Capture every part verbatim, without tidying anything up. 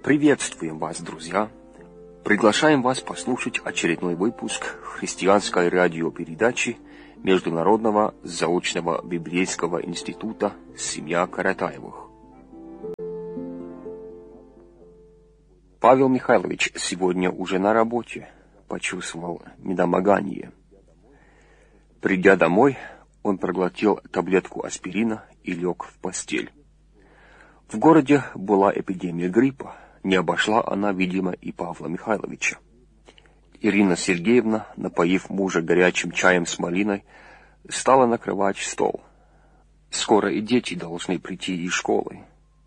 Приветствуем вас, друзья! Приглашаем вас послушать очередной выпуск христианской радиопередачи Международного заочного библейского института «Семья Каратаевых». Павел Михайлович сегодня уже на работе, почувствовал недомогание. Придя домой, он проглотил таблетку аспирина и лег в постель. В городе была эпидемия гриппа, не обошла она, видимо, и Павла Михайловича. Ирина Сергеевна, напоив мужа горячим чаем с малиной, стала накрывать стол. Скоро и дети должны прийти из школы.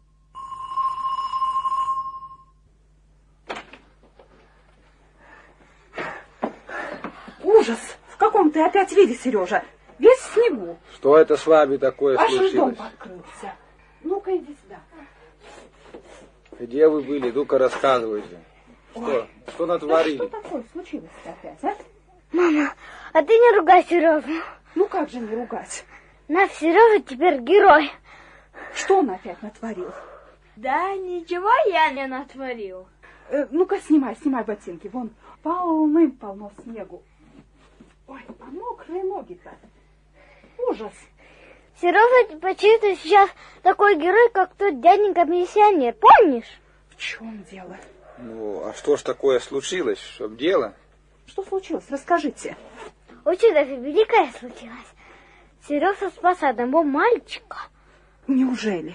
Ужас! В каком ты опять виде, Сережа? Весь в снегу. Что это с вами такое Аж случилось? дом открылся. Ну-ка, иди сюда. Где вы были? Ну-ка, рассказывайте. Что? Ой. Что натворили? Да что такое случилось-то опять, а? Мама, а ты не ругай Сережу. Ну как же не ругать? Наш Сережа теперь герой. Что он опять натворил? Да ничего я не натворил. Э, ну-ка, снимай, снимай ботинки. Вон полным-полно снегу. Ой, а мокрые ноги-то. Ужас. Сережа почти сейчас такой герой, как тот дяденька-миссионер. Помнишь? В чем дело? Ну, а что ж такое случилось? Что дело? Что случилось? Расскажите. Очень даже великое случилось. Сережа спас одного мальчика. Неужели?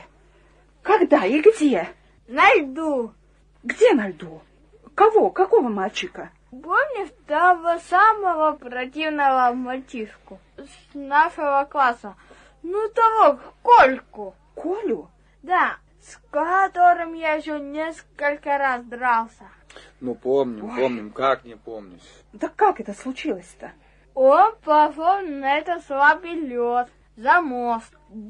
Когда и где? На льду. Где на льду? Кого? Какого мальчика? Помнишь того самого противного мальчишку с нашего класса? Ну, того, Кольку. Колю? Да, с которым я еще несколько раз дрался. Ну, помним, Ой. помним. Как не помнить? Да как это случилось-то? Он пошел на этот слабый лед за мост,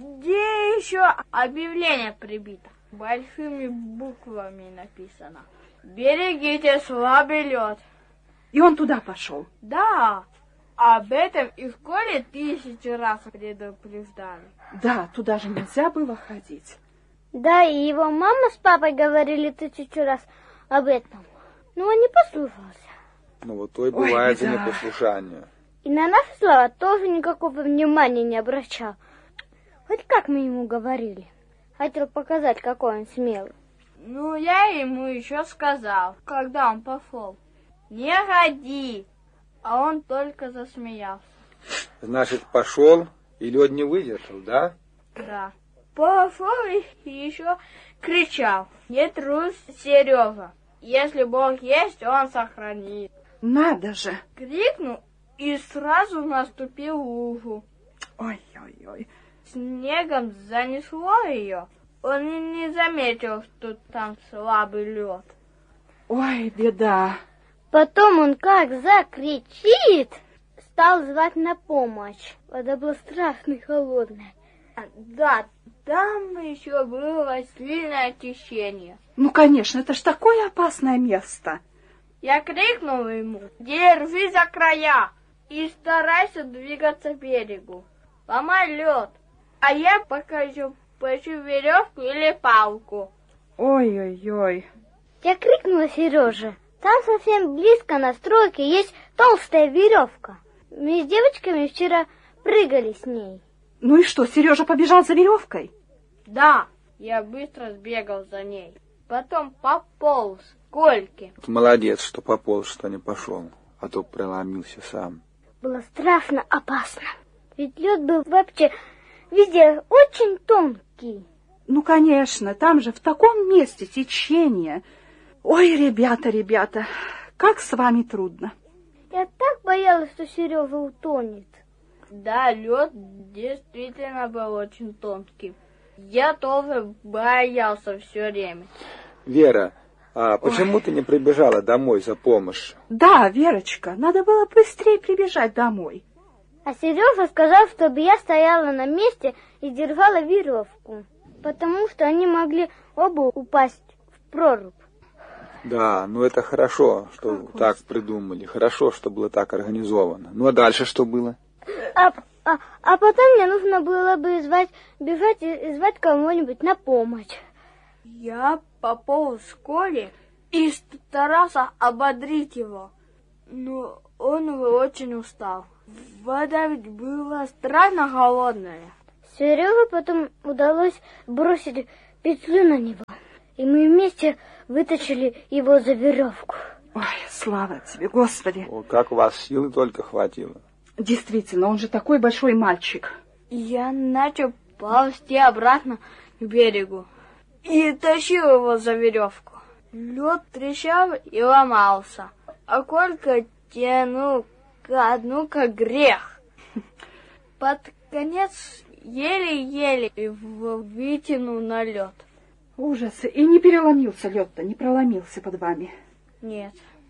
где еще объявление прибито. Большими буквами написано: «Берегите слабый лед». И он туда пошел? Да, об этом и в школе тысячи раз предупреждали. Да, туда же нельзя было ходить. Да, и его мама с папой говорили тысячу раз об этом. Но он не послушался. Ну, вот то и Ой, бывает за беда. непослушание. И на наши слова тоже никакого внимания не обращал. Хоть как мы ему говорили. Хотел показать, какой он смелый. Ну, я ему еще сказал, когда он пошел: «Не ходи!» А он только засмеялся. Значит, пошел и лед не выдержал, да? Да. Пошел и еще кричал: «Не трусь, Сережа! Если Бог есть, Он сохранит!» Надо же! Крикнул и сразу наступил лужу. Ой-ой-ой. Снегом занесло ее. Он и не заметил, что там слабый лед. Ой, беда. Потом он как закричит, стал звать на помощь. Вода была страшно холодная. Да, там еще было сильное течение. Ну, конечно, это ж такое опасное место. Я крикнул ему: «Держи за края и старайся двигаться к берегу. Ломай лед, а я пока еще поищу веревку или палку». Ой-ой-ой. Я крикнула Сереже: «Там совсем близко на стройке есть толстая веревка. Мы с девочками вчера прыгали с ней». Ну и что, Сережа побежал за веревкой? Да, я быстро сбегал за ней. Потом пополз к Кольке. Молодец, что пополз, что не пошел, а то проломился сам. Было страшно опасно. Ведь лед был вообще везде очень тонкий. Ну, конечно, там же в таком месте течение. Ой, ребята, ребята, как с вами трудно. Я так боялась, что Сережа утонет. Да, лед действительно был очень тонкий. Я тоже боялся все время. Вера, а почему Ой. ты не прибежала домой за помощью? Да, Верочка, надо было быстрее прибежать домой. А Сережа сказал, чтобы я стояла на месте и держала веревку, потому что они могли оба упасть в прорубь. Да, ну это хорошо, что Какой так придумали. Хорошо, что было так организовано. Ну а дальше что было? А, а, а потом мне нужно было бы звать, бежать и, и звать кого-нибудь на помощь. Я пополз к Коле и старался ободрить его, но он очень устал. Вода ведь была странно холодная. Сереге потом удалось бросить петлю на него, и мы вместе вытащили его за веревку. Ой, слава тебе, Господи. О, как у вас силы только хватило. Действительно, он же такой большой мальчик. Я начал ползти обратно к берегу и тащил его за веревку. Лед трещал и ломался, а Колька тянул ко дну, как грех. Под конец еле-еле его вытянул на лед. Ужас. И не переломился лед-то, не проломился под вами? Нет.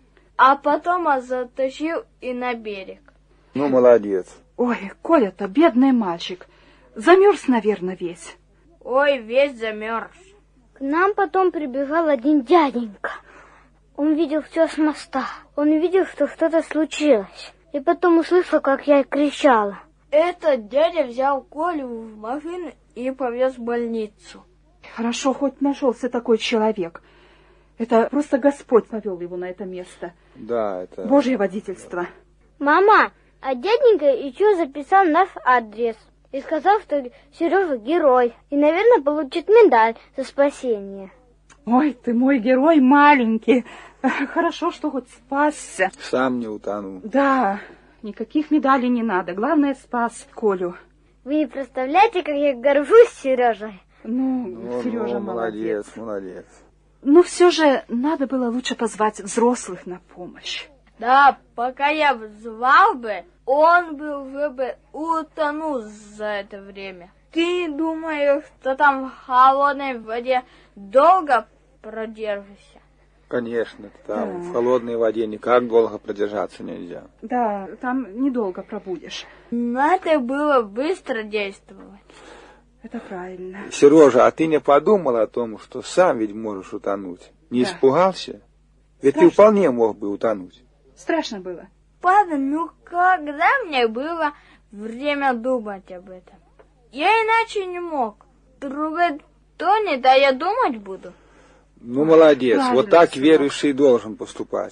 А потом он затащил и на берег. Ну, молодец. Ой, Коля-то бедный мальчик. Замерз, наверное, весь. Ой, весь замерз. К нам потом прибежал один дяденька. Он видел все с моста. Он видел, что что-то случилось. И потом услышал, как я кричала. Этот дядя взял Колю в машину и повез в больницу. Хорошо, хоть нашелся такой человек. Это просто Господь повел его на это место. Да, это... Божье водительство. Мама, а дяденька еще записал наш адрес. И сказал, что Сережа герой. И, наверное, получит медаль за спасение. Ой, ты мой герой маленький. Хорошо, что хоть спасся. Сам не утонул. Да, никаких медалей не надо. Главное, спас Колю. Вы не представляете, как я горжусь Сережей? Ну, Ну, Сережа ну, молодец. молодец, молодец. Но все же надо было лучше позвать взрослых на помощь. Да, пока я звал бы, он бы уже бы утонул за это время. Ты думаешь, что там в холодной воде долго продержишься? Конечно, там Да. в холодной воде никак долго продержаться нельзя. Да, там недолго пробудешь. Надо было быстро действовать. Это правильно. Сережа, а ты не подумал о том, что сам ведь можешь утонуть? Не Да. испугался? Ведь Страшно. ты вполне мог бы утонуть. Страшно было. Папа, ну когда мне было время думать об этом? Я иначе не мог. Другой тонет, а я думать буду. Ну, молодец, правильно, вот так сынок. верующий должен поступать.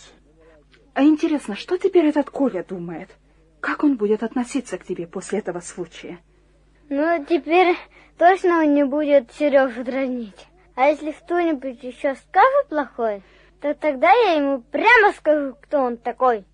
А интересно, что теперь этот Коля думает? Как он будет относиться к тебе после этого случая? Ну, теперь точно он не будет Сережу дразнить. А если кто-нибудь еще скажет плохое, то тогда я ему прямо скажу, кто он такой.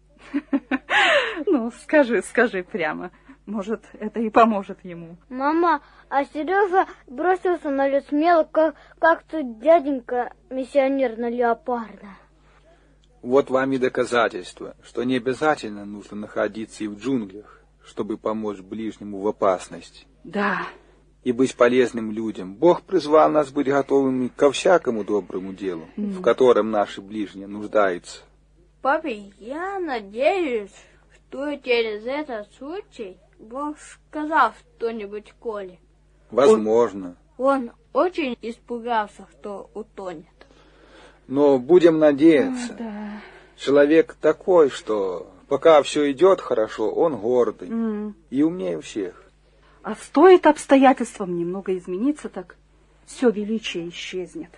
Ну, скажи, скажи прямо. Может, это и поможет ему. Мама, а Сережа бросился на лед смело, как, как тот дяденька, миссионер на леопарда. Вот вам и доказательство, что не обязательно нужно находиться и в джунглях, чтобы помочь ближнему в опасности. Да, И быть полезным людям. Бог призвал нас быть готовыми ко всякому доброму делу, в котором наши ближние нуждаются. Папе, я надеюсь, что через этот случай Бог сказал что-нибудь Коле. Возможно. Он очень испугался, что утонет. Но будем надеяться. да. Человек такой, что пока все идет хорошо, он гордый М. и умнее всех. А стоит обстоятельствам немного измениться, так все величие исчезнет.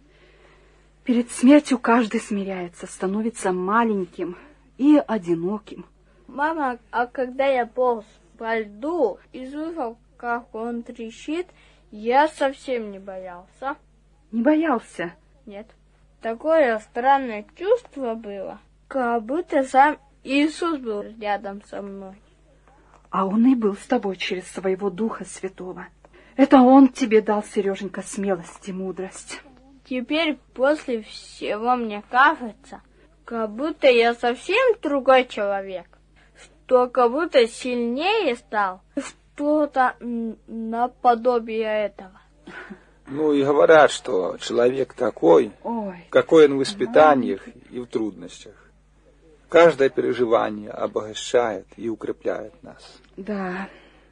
Перед смертью каждый смиряется, становится маленьким и одиноким. Мама, а когда я полз по льду и слышал, как он трещит, я совсем не боялся. Не боялся? Нет. Такое странное чувство было, как будто сам Иисус был рядом со мной. А он и был с тобой через своего Духа Святого. Это он тебе дал, Сереженька, смелость и мудрость. Теперь после всего мне кажется, как будто я совсем другой человек, что как будто сильнее стал, что-то м, наподобие этого. Ну и говорят, что человек такой, Ой, какой он в испытаниях и в трудностях. Каждое переживание обогащает и укрепляет нас. да.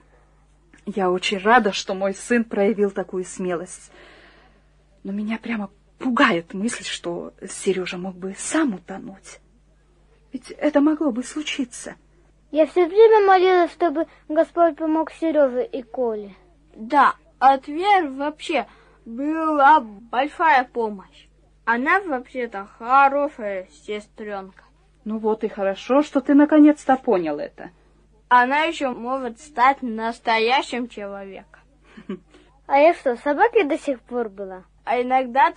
Я очень рада, что мой сын проявил такую смелость. Но меня прямо пугает мысль, что Сережа мог бы сам утонуть. Ведь это могло бы случиться. Я все время молилась, чтобы Господь помог Сереже и Коле. Да, от веры вообще была большая помощь. Она вообще-то хорошая сестренка. Ну вот и хорошо, что ты наконец-то понял это. Она еще может стать настоящим человеком. А я что, собакой до сих пор была? А иногда